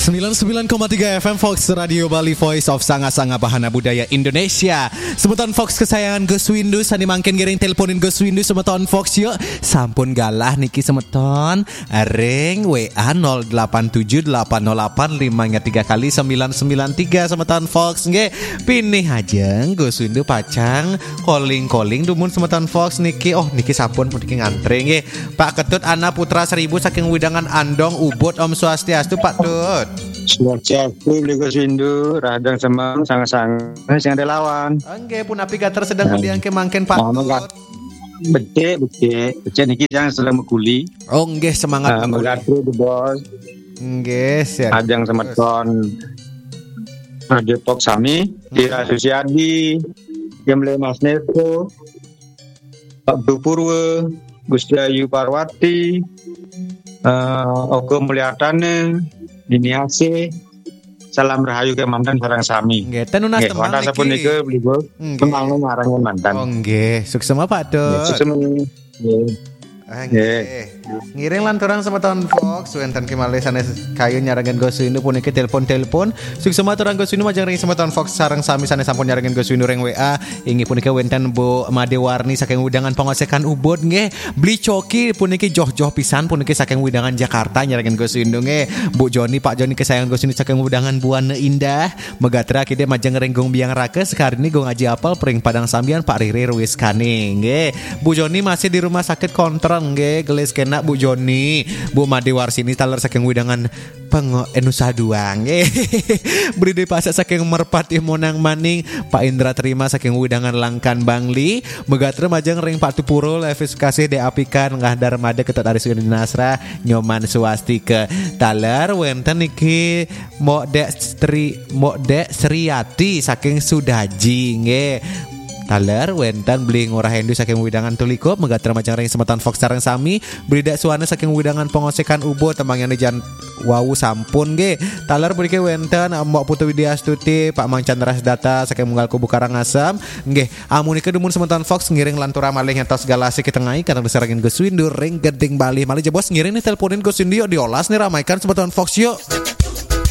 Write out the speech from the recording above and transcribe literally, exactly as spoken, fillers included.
sembilan puluh sembilan koma tiga F M Fox Radio Bali, Voice of Sanga-Sanga Bahana Budaya Indonesia. Semeton Fox kesayangan Gus Windu, sani mangken giring teleponin Gus Windu semeton Fox yuk. Sampun galah niki semeton ring W A nol delapan tujuh delapan nol delapan lima tiga kali sembilan sembilan tiga semeton Fox nggih. Pinih ajeng Gus Windu pacang calling-calling dumun semeton Fox niki. Oh niki sampun niki ngantre nggih. Pak Ketut Ana Putra Seribu saking Widangan Andong Ubud. Om Swastiastu Pak Tut. Swastiastu beli Gus Windu, radang semang sangat-sangat yang relawan. Nggih pun api gater sedang mendiangke mangken Pak Tut. Becek, becek, becek niki yang sedang meguli. Oh nggih semangat uh, megatu the bos. Nggih siap. Ajang semeton Radio Talk sami, Tira Susiadi, Gemle Mas Neto, Pak Dupurwe, Gus Dayu Parwati, uh, Oke Mulyatane, Dini Ase, salam rahayu ke mantan barang sami. Nggih, tenunas temang niki. Nggih, sapun niki beli bos. Temang marang mantan. Oh nggih, sukses Pak Tut. Sukses men. Nggih. Nggih. Ngiring lanturan sama tahun Fox wenten kimale sanes kayu nyarangan Gus Windu puniki telepon-telepon. Sukses maturan Gus Windu majang ring sama tahun Fox sareng sami sanes sampun nyarangan Gus Windu ring W A. Ingi puniki wenten Bu Made Warni saking Widangan Pangosekan Ubud nggih. Beli coki puniki joh-joh pisan puniki saking Widangan Jakarta nyarangan Gus Windu nggih. Bu Joni Pak Joni kesayangan Gus Windu saking Widangan Buana Indah. Megatra kide majang ring gong biang rake sekali ini gong ngaji apel pring Padang Sambian Pak Riri Ruiz Kane nggih. Bu Joni masih di rumah sakit Kontron nggih. Gelis kena Bu Joni, Bu Made Warsini taler saking Widangan Pengo Enusa Duang. Beri di pasak saking Merpati Monang Maning, Pak Indra Terima saking Widangan Langkan Bangli, Megatre majang ring Pak Tupuro levis kasih de apikan ngah darmada ketat aris Nasra nyoman swastika taler wenten iki Mokdek Sri Mokdek Sriati saking Sudaji nggih. Taler wentan beli ngurah hendu saking Widangan Tulikop megatra macang ring semetan Fox sareng sami berida suana saking Widangan Pengosekan Ubud tembang yang dijan wawu sampun ge. Taler beri ke wentan Mbak Putu Widyastuti Pak Mang Chandra Data saking Munggal Kubu Karangasem nggih. Amunike dumun semetan Fox ngiring lantura malih ngentos galasi ketengahi karena disarangin Gus Windu ring geding Bali malih jebos ngiring nih teleponin Gus Windu yuk diolas nih ramaikan semetan Fox yuk.